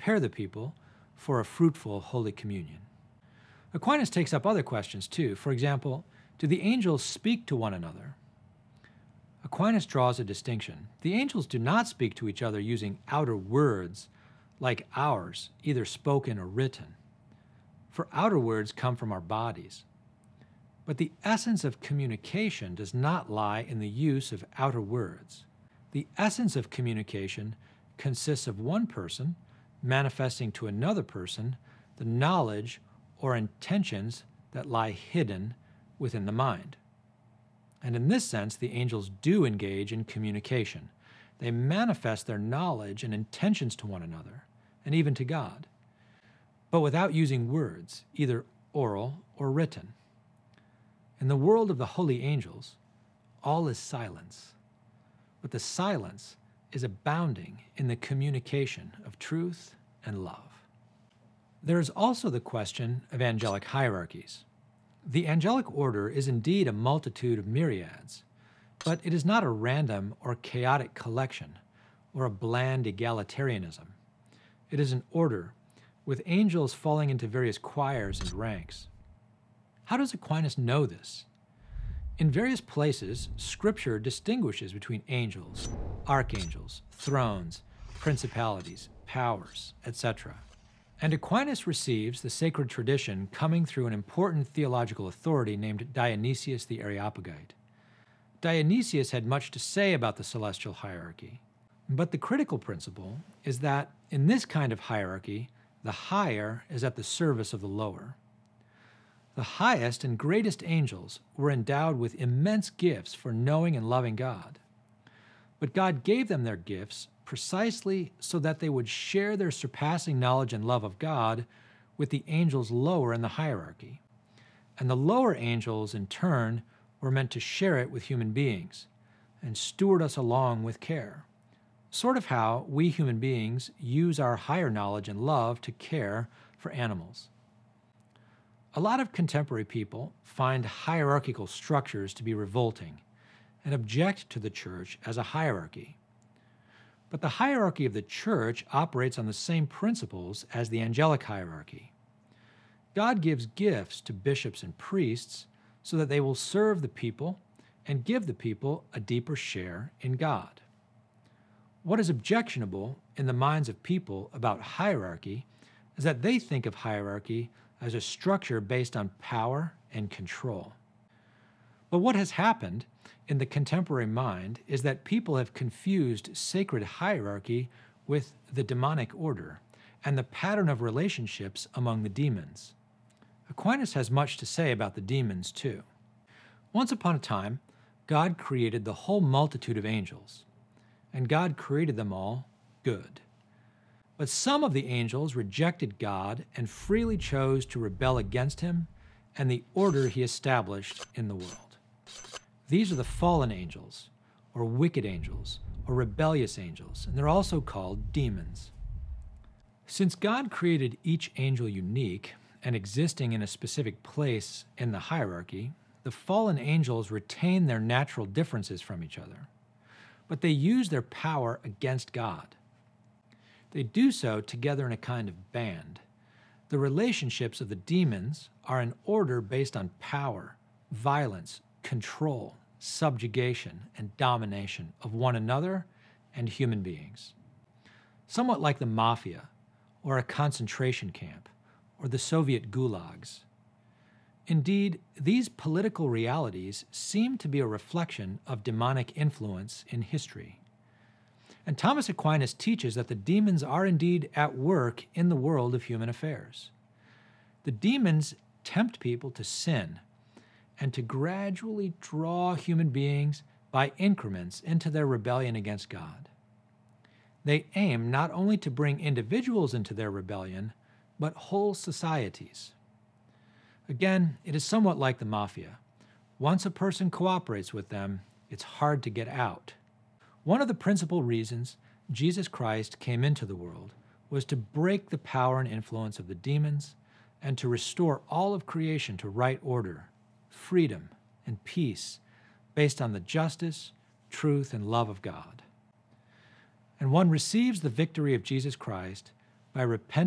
prepare the people for a fruitful Holy Communion. Aquinas takes up other questions too. For example, do the angels speak to one another? Aquinas draws a distinction. The angels do not speak to each other using outer words like ours, either spoken or written. For outer words come from our bodies. But the essence of communication does not lie in the use of outer words. The essence of communication consists of one person manifesting to another person the knowledge or intentions that lie hidden within the mind. And in this sense, the angels do engage in communication. They manifest their knowledge and intentions to one another, and even to God, but without using words, either oral or written. In the world of the holy angels, all is silence, but the silence is abounding in the communication of truth and love. There is also the question of angelic hierarchies. The angelic order is indeed a multitude of myriads, but it is not a random or chaotic collection or a bland egalitarianism. It is an order with angels falling into various choirs and ranks. How does Aquinas know this? In various places, Scripture distinguishes between angels, archangels, thrones, principalities, powers, etc. And Aquinas receives the sacred tradition coming through an important theological authority named Dionysius the Areopagite. Dionysius had much to say about the celestial hierarchy, but the critical principle is that in this kind of hierarchy, the higher is at the service of the lower. The highest and greatest angels were endowed with immense gifts for knowing and loving God. But God gave them their gifts precisely so that they would share their surpassing knowledge and love of God with the angels lower in the hierarchy. And the lower angels, in turn, were meant to share it with human beings and steward us along with care. Sort of how we human beings use our higher knowledge and love to care for animals. A lot of contemporary people find hierarchical structures to be revolting and object to the church as a hierarchy. But the hierarchy of the church operates on the same principles as the angelic hierarchy. God gives gifts to bishops and priests so that they will serve the people and give the people a deeper share in God. What is objectionable in the minds of people about hierarchy is that they think of hierarchy as a structure based on power and control. But what has happened in the contemporary mind is that people have confused sacred hierarchy with the demonic order and the pattern of relationships among the demons. Aquinas has much to say about the demons too. Once upon a time, God created the whole multitude of angels, and God created them all good. But some of the angels rejected God and freely chose to rebel against him and the order he established in the world. These are the fallen angels, or wicked angels, or rebellious angels, and they're also called demons. Since God created each angel unique and existing in a specific place in the hierarchy, the fallen angels retain their natural differences from each other, but they use their power against God. They do so together in a kind of band. The relationships of the demons are in order based on power, violence, control, subjugation, and domination of one another and human beings. Somewhat like the mafia, or a concentration camp, or the Soviet gulags. Indeed, these political realities seem to be a reflection of demonic influence in history. And Thomas Aquinas teaches that the demons are indeed at work in the world of human affairs. The demons tempt people to sin and to gradually draw human beings by increments into their rebellion against God. They aim not only to bring individuals into their rebellion, but whole societies. Again, it is somewhat like the mafia. Once a person cooperates with them, it's hard to get out. One of the principal reasons Jesus Christ came into the world was to break the power and influence of the demons and to restore all of creation to right order, freedom, and peace based on the justice, truth, and love of God. And one receives the victory of Jesus Christ by repenting